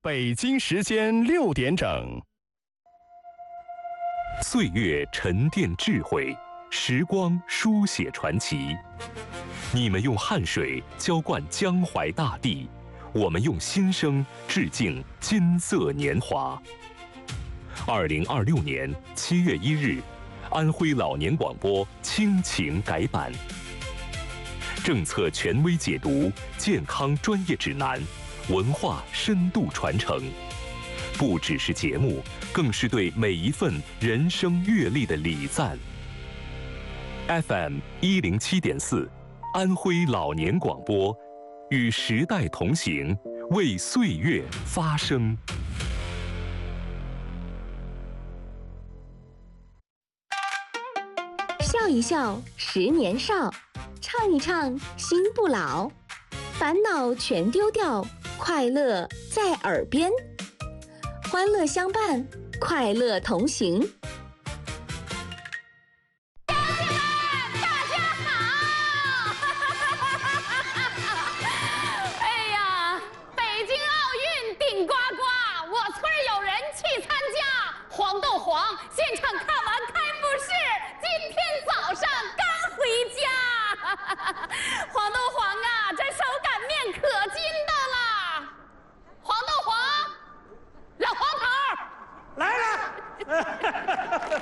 北京时间6点整。 岁月沉淀智慧，时光书写传奇。你们用汗水浇灌江淮大地，我们用心声致敬金色年华。2026年7月1日，安徽老年广播亲情改版，政策权威解读，健康专业指南，文化深度传承。不只是节目，更是对每一份人生阅历的礼赞。FM 107.4，安徽老年广播，与时代同行，为岁月发声。 笑一笑，10年少；唱一唱，心不老。烦恼全丢掉，快乐在耳边。欢乐相伴，快乐同行。 乡亲们，大家好！哎呀，北京奥运顶呱呱，我村有人去参加，黄豆黄现场看完开幕式，今天早上刚回家。黄豆黄啊，这手擀面可筋道了。黄豆黄。老黄头来了！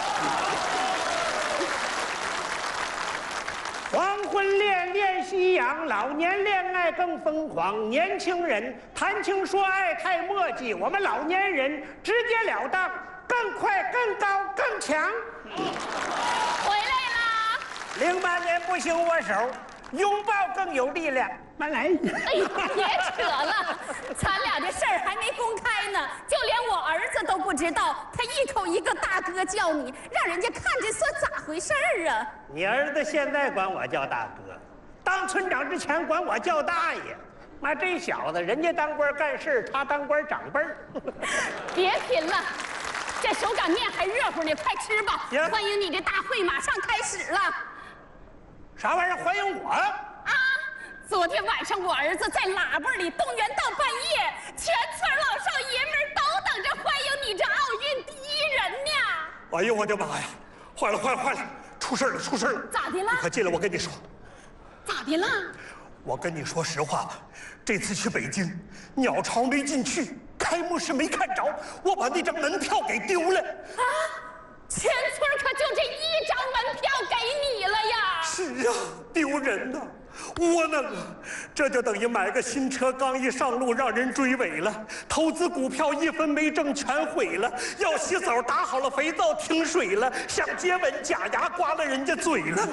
黄昏恋恋夕阳，老年恋爱更疯狂。年轻人谈情说爱太墨迹，我们老年人直截了当，更快、更高、更强。 回来啦 ！08年不兴握手，拥抱更有力量。慢来！ 哎呀，别扯了，咱俩这事儿还没公开呢，就连我儿子都不知道，他一口一个大哥叫你，让人家看着说咋回事儿啊？ 你儿子现在管我叫大哥，当村长之前管我叫大爷。妈，这小子，人家当官干事，他当官长辈儿。 别贫了，这手擀面还热乎呢，快吃吧！ 行， 欢迎你的大会马上开始了。 啥玩意儿？欢迎我？ 啊！昨天晚上我儿子在喇叭里动员到半夜，全村老少爷们都等着欢迎你这奥运第一人呢！ 哎呦我的妈呀！坏了坏了坏了！出事了出事了！ 咋的了？ 你快进来，我跟你说。 咋的了？ 我跟你说实话吧，这次去北京，鸟巢没进去，开幕式没看着，我把那张门票给丢了。 啊！全村可就这1张门票给你了呀！ 是啊，丢人呐！窝囊啊！这就等于买个新车刚一上路让人追尾了，投资股票1分没挣全毁了，要洗澡打好了肥皂停水了，想接吻假牙刮了人家嘴了。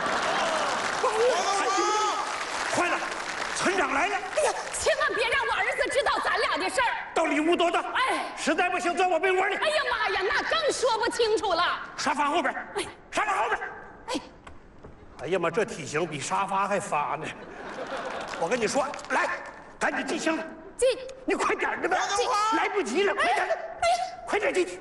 快了，村长来了！ 哎呀，千万别让我儿子知道咱俩的事儿。 到礼物多大？ 哎， 实在不行钻我被窝里。 哎呀妈呀，那更说不清楚了。 沙发后边，沙发后边。 哎。 哎呀妈，这体型比沙发还发呢！我跟你说，来，赶紧进箱子。 进， 你快点的吧，来不及了，快点的，快点进去。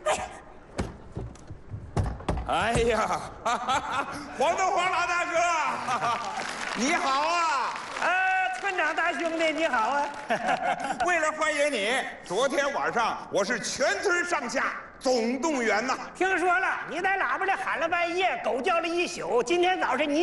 哎呀，黄豆黄老大哥，你好啊！ 村长大兄弟你好啊！ 为了欢迎你，昨天晚上我是全村上下总动员呐。 听说了，你在喇叭里喊了半夜，狗叫了一宿，今天早上你。